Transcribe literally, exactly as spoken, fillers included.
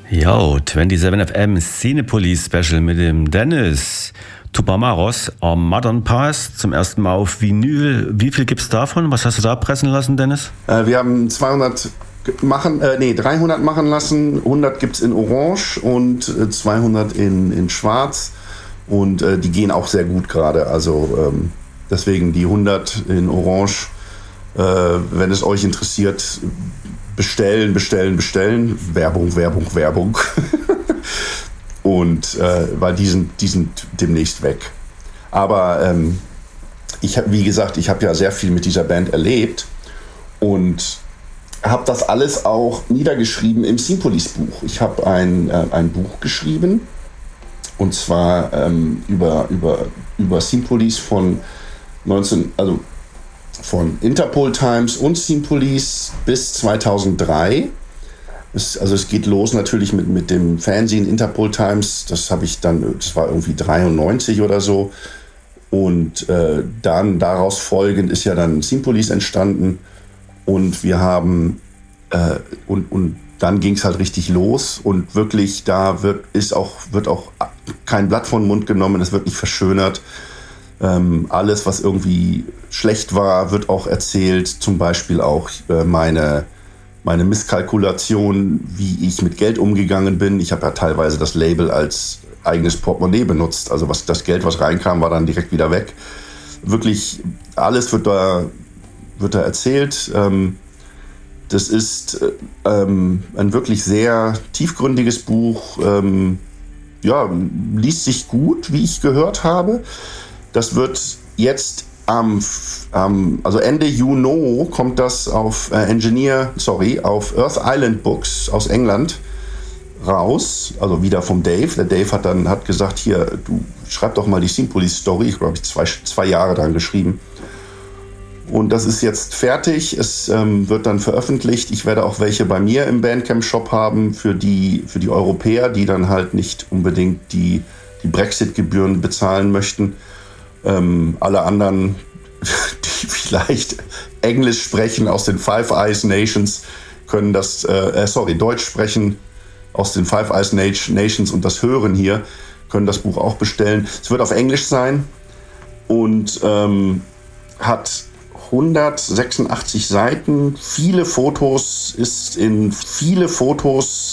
Yo, siebenundzwanzig F M Cinepolis Special mit dem Dennis Tupamaros am Modern Pass zum ersten Mal auf Vinyl. Wie viel gibt's davon? Was hast du da pressen lassen, Dennis? Äh, wir haben zweihundert machen, äh, nee, dreihundert machen lassen. hundert gibt's in Orange und äh, zweihundert in, in Schwarz. Und äh, die gehen auch sehr gut gerade. Also ähm, deswegen die hundert in Orange. Äh, wenn es euch interessiert, bestellen, bestellen, bestellen. Werbung, Werbung, Werbung. Und äh, weil die sind, die sind demnächst weg. Aber ähm, ich habe, wie gesagt, ich habe ja sehr viel mit dieser Band erlebt und habe das alles auch niedergeschrieben im Cinepolis-Buch. Ich habe ein, äh, ein Buch geschrieben und zwar ähm, über, über, über Cinepolis von neunzehn, also von Interpol Times und Cinepolis bis zweitausenddrei. Es, also es geht los natürlich mit, mit dem Fernsehen Interpol Times. Das habe ich dann, das war irgendwie dreiundneunzig oder so. Und äh, dann daraus folgend ist ja dann Cinepolis entstanden. Und wir haben, äh, und, und dann ging es halt richtig los. Und wirklich, da wird, ist auch, wird auch kein Blatt vor den Mund genommen. Es wird nicht verschönert. Ähm, alles, was irgendwie schlecht war, wird auch erzählt. Zum Beispiel auch äh, meine, meine Misskalkulation, wie ich mit Geld umgegangen bin. Ich habe ja teilweise das Label als eigenes Portemonnaie benutzt. Also was, das Geld, was reinkam, war dann direkt wieder weg. Wirklich alles wird da, wird da erzählt. Ähm, das ist ähm, ein wirklich sehr tiefgründiges Buch. Ähm, ja, liest sich gut, wie ich gehört habe. Das wird jetzt am, ähm, also Ende Juni kommt das auf äh, Engineer, sorry, auf Earth Island Books aus England raus. Also wieder vom Dave. Der Dave hat dann hat gesagt, hier, du schreib doch mal die Cinepolis Story. Ich glaube, ich zwei, zwei Jahre dran geschrieben. Und das ist jetzt fertig. Es ähm, wird dann veröffentlicht. Ich werde auch welche bei mir im Bandcamp-Shop haben für die, für die Europäer, die dann halt nicht unbedingt die, die Brexit-Gebühren bezahlen möchten. Ähm, alle anderen, die vielleicht Englisch sprechen aus den Five Eyes Nations, können das, äh, sorry, Deutsch sprechen aus den Five Eyes Nations und das hören hier, können das Buch auch bestellen. Es wird auf Englisch sein und ähm, hat hundertsechsundachtzig Seiten, viele Fotos, ist in viele Fotos